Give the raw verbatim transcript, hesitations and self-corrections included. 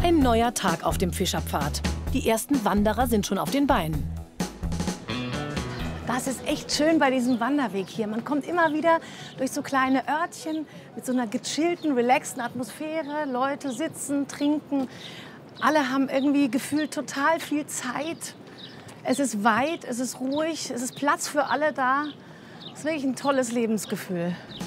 Ein neuer Tag auf dem Fischerpfad. Die ersten Wanderer sind schon auf den Beinen. Das ist echt schön bei diesem Wanderweg hier. Man kommt immer wieder durch so kleine Örtchen mit so einer gechillten, relaxten Atmosphäre. Leute sitzen, trinken. Alle haben irgendwie gefühlt total viel Zeit. Es ist weit, es ist ruhig, es ist Platz für alle da. Es ist wirklich ein tolles Lebensgefühl.